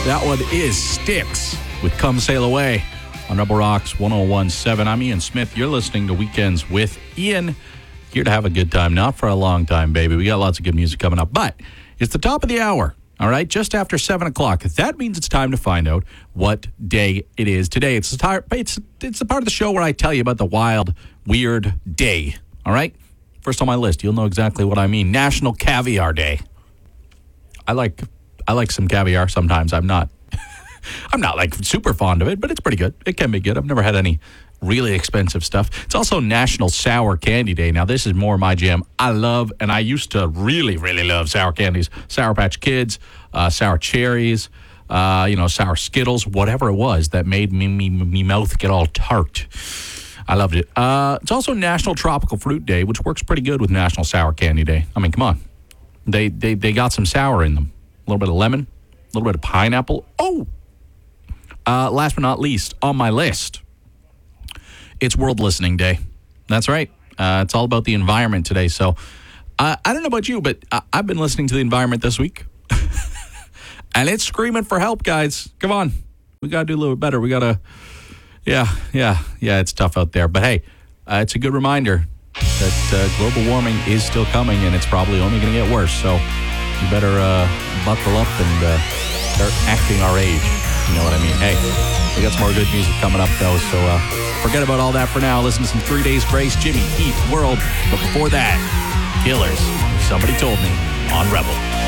That one is Styx with Come Sail Away on Rebel Rocks 101.7. I'm Ian Smith. You're listening to Weekends with Ian. Here to have a good time, not for a long time, baby. We got lots of good music coming up, but it's the top of the hour, all right? Just after 7 o'clock. That means it's time to find out what day it is today. It's the part of the show where I tell you about the wild, weird day, all right? First on my list, you'll know exactly what I mean. National Caviar Day. I like some caviar sometimes. I'm not like super fond of it, but it's pretty good. It can be good. I've never had any really expensive stuff. It's also National Sour Candy Day. Now, this is more my jam. I love, and I used to really, really love sour candies. Sour Patch Kids, sour cherries, sour Skittles, whatever it was that made me mouth get all tart. I loved it. It's also National Tropical Fruit Day, which works pretty good with National Sour Candy Day. I mean, come on. They got some sour in them. A little bit of lemon, a little bit of pineapple. Oh! Last but not least, on my list, it's World Listening Day. That's right. It's all about the environment today. So I don't know about you, but I've been listening to the environment this week. And it's screaming for help, guys. Come on. We got to do a little bit better. We got to, yeah, it's tough out there. But hey, it's a good reminder that global warming is still coming, and it's probably only going to get worse. So you better buckle up and start acting our age. You know what I mean? Hey, we got some more good music coming up, though, so forget about all that for now. Listen to some 3 Days Grace, Jimmy Eat World. But before that, Killers, Somebody Told Me, on Rebel.